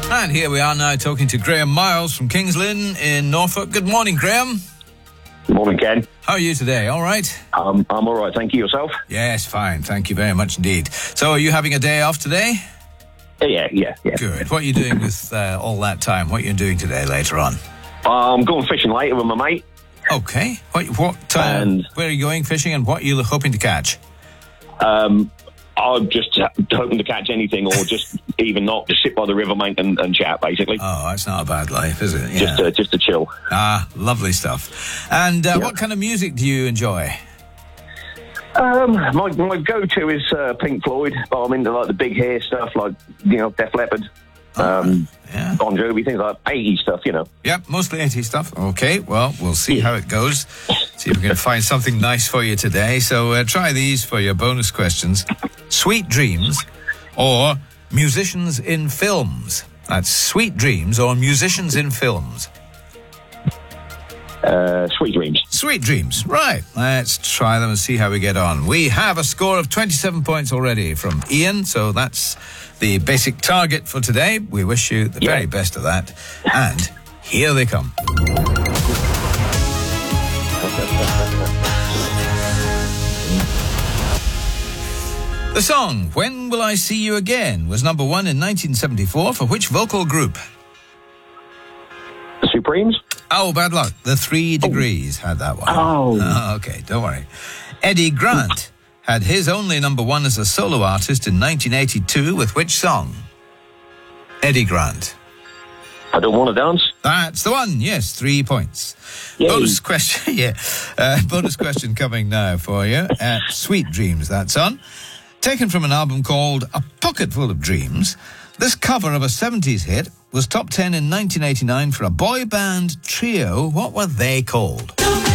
And here we are now talking to Graham Miles from Kings Lynn in Norfolk. Good morning, Graham. Good morning, Ken. How are you today? All right? I'm all right, thank you. Yourself? Yes, fine. Thank you very much indeed. So are you having a day off today? Yeah. Good. What are you doing with all that time? What are you doing today later on? I'm going fishing later with my mate. Okay. Where are you going fishing and what are you hoping to catch? I'm just hoping to catch anything or just even not, just sit by the river, mate, and chat, basically. Oh, that's not a bad life, is it? Yeah. Just to chill. Ah, lovely stuff. And what kind of music do you enjoy? My go-to is Pink Floyd, but I'm into like the big hair stuff, like, Def Leppard, Bon Jovi, things like 80s stuff, Yep, mostly 80s stuff. Okay, well, we'll see how it goes. See if we can find something nice for you today. So try these for your bonus questions. Sweet Dreams or Musicians in Films? That's Sweet Dreams or Musicians in Films? Sweet Dreams. Sweet Dreams. Right. Let's try them and see how we get on. We have a score of 27 points already from Ian, so that's the basic target for today. We wish you the very best of that. And here they come. The song When Will I See You Again was number 1 in 1974 for which vocal group? The Supremes? Oh, bad luck. The 3 Degrees had that one. Oh. Okay, don't worry. Eddie Grant had his only number 1 as a solo artist in 1982 with which song? Eddie Grant. I Don't Want to Dance? That's the one, yes, 3 points. Yay. Bonus question, bonus question coming now for you. Sweet Dreams, that's on. Taken from an album called A Pocket Full of Dreams, this cover of a 70s hit was top 10 in 1989 for a boy band trio. What were they called?